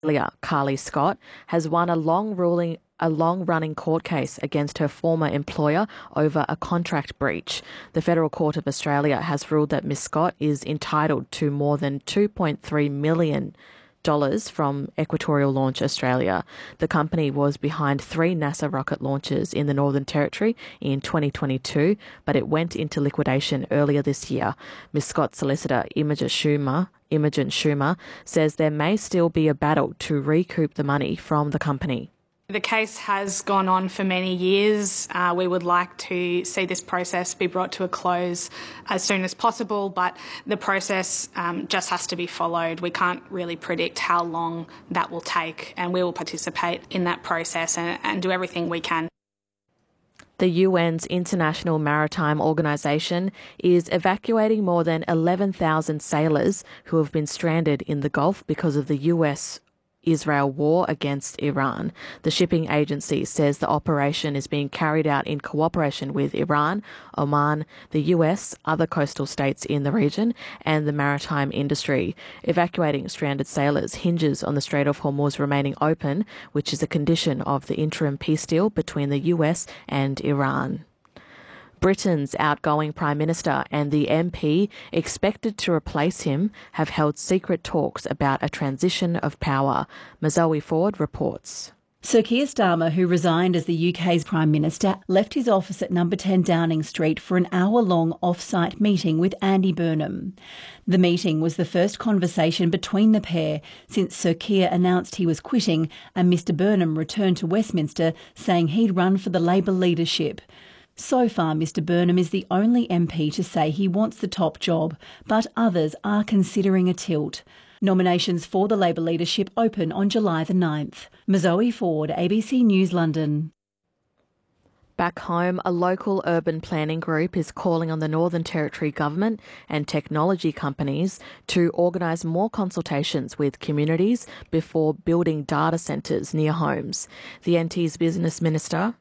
Carly Scott, has won a long-running court case against her former employer over a contract breach. The Federal Court of Australia has ruled that Ms Scott is entitled to more than $2.3 million from Equatorial Launch Australia. The company was behind 3 NASA rocket launches in the Northern Territory in 2022, but it went into liquidation earlier this year. Ms Scott's solicitor, Imogen Schumer, says there may still be a battle to recoup the money from the company. The case has gone on for many years. We would like to see this process be brought to a close as soon as possible, but the process just has to be followed. We can't really predict how long that will take, and we will participate in that process and do everything we can. The UN's International Maritime Organization is evacuating more than 11,000 sailors who have been stranded in the Gulf because of the US-Israel war against Iran. The shipping agency says the operation is being carried out in cooperation with Iran, Oman, the US, other coastal states in the region, and the maritime industry. Evacuating stranded sailors hinges on the Strait of Hormuz remaining open, which is a condition of the interim peace deal between the US and Iran. Britain's outgoing Prime Minister and the MP expected to replace him have held secret talks about a transition of power. Mazoe Ford reports. Sir Keir Starmer, who resigned as the UK's Prime Minister, left his office at number 10 Downing Street for an hour-long off-site meeting with Andy Burnham. The meeting was the first conversation between the pair since Sir Keir announced he was quitting and Mr Burnham returned to Westminster saying he'd run for the Labor leadership. So far, Mr Burnham is the only MP to say he wants the top job, but others are considering a tilt. Nominations for the Labor leadership open on July the 9th. Mazoe Ford, ABC News, London. Back home, a local urban planning group is calling on the Northern Territory Government and technology companies to organise more consultations with communities before building data centres near homes. The NT's Business Minister,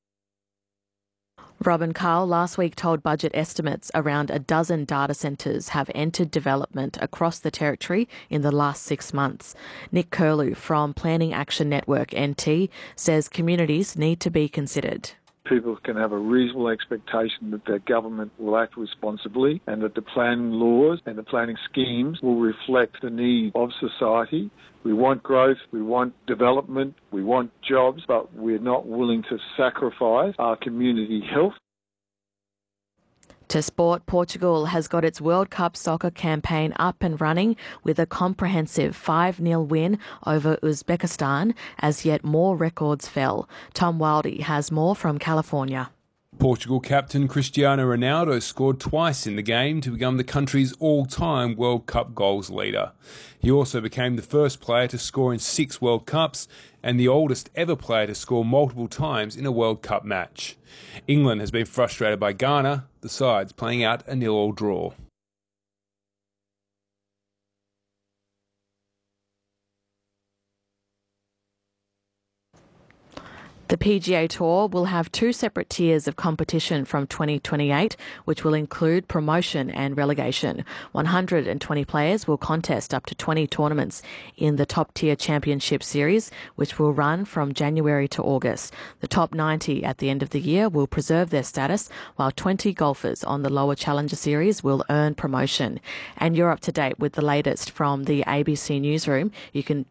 Robin Carl, last week told Budget estimates around a dozen data centres have entered development across the territory in the last 6 months. Nick Curlew from Planning Action Network NT says communities need to be considered. People can have a reasonable expectation that their government will act responsibly and that the planning laws and the planning schemes will reflect the needs of society. We want growth, we want development, we want jobs, but we're not willing to sacrifice our community health. To sport, Portugal has got its World Cup soccer campaign up and running with a comprehensive 5-0 win over Uzbekistan as yet more records fell. Tom Wildy has more from California. Portugal captain Cristiano Ronaldo scored twice in the game to become the country's all-time World Cup goals leader. He also became the first player to score in 6 World Cups and the oldest ever player to score multiple times in a World Cup match. England has been frustrated by Ghana, the sides playing out a 0-0 draw. The PGA Tour will have 2 separate tiers of competition from 2028, which will include promotion and relegation. 120 players will contest up to 20 tournaments in the top-tier championship series, which will run from January to August. The top 90 at the end of the year will preserve their status, while 20 golfers on the lower Challenger Series will earn promotion. And you're up to date with the latest from the ABC Newsroom. You can...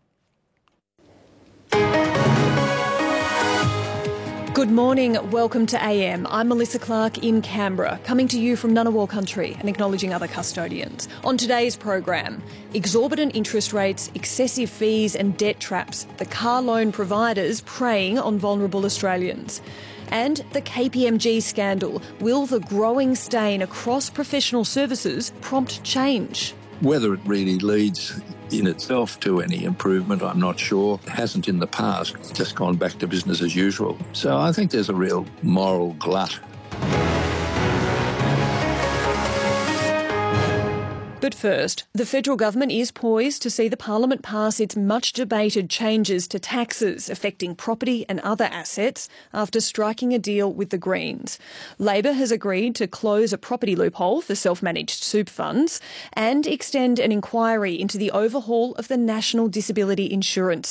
Good morning, welcome to AM. I'm Melissa Clark in Canberra, coming to you from Ngunnawal country and acknowledging other custodians. On today's program, exorbitant interest rates, excessive fees and debt traps, the car loan providers preying on vulnerable Australians. And the KPMG scandal, will the growing stain across professional services prompt change? Whether it really leads in itself to any improvement, I'm not sure. It hasn't in the past. It's just gone back to business as usual. So I think there's a real moral glut. But first, the federal government is poised to see the parliament pass its much-debated changes to taxes affecting property and other assets after striking a deal with the Greens. Labor has agreed to close a property loophole for self-managed super funds and extend an inquiry into the overhaul of the National Disability Insurance